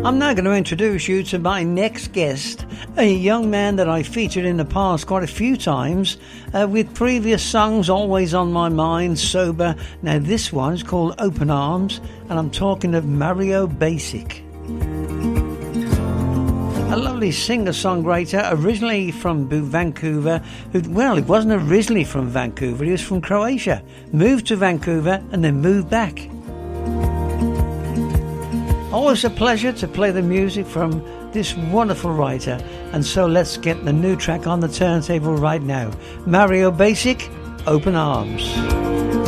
I'm now going to introduce you to my next guest, a young man that I featured in the past quite a few times, with previous songs always on my mind, Sober. Now this one's called Open Arms, and I'm talking of Mario Basic. A lovely singer-songwriter, originally from Vancouver, he wasn't originally from Vancouver, he was from Croatia, moved to Vancouver and then moved back. Always a pleasure to play the music from this wonderful writer, and so let's get the new track on the turntable right now. Mario Basic, Open Arms.